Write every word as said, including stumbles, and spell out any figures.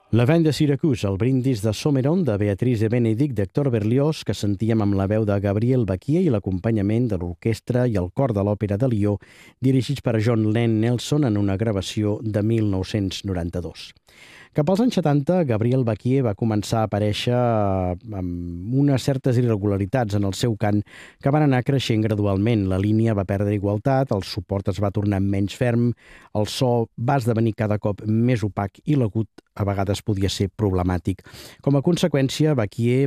La vent de Syracuse, el brindis de Someron, de Beatrice Benedict, d'Hector Berlioz, que sentíem amb la veu de Gabriel Baquier i l'acompanyament de l'orquestra i el cor de l'Òpera de Lió, dirigits per John Len Nelson en una gravació de mil nou-cents noranta-dos. Cap als anys setanta, Gabriel Baquier va començar a aparèixer amb unes certes irregularitats en el seu cant que van anar creixent gradualment. La línia va perdre igualtat, el suport es va tornar menys ferm, el so va esdevenir cada cop més opac i l'agut a vegades podia ser problemàtic. Com a conseqüència, Baquier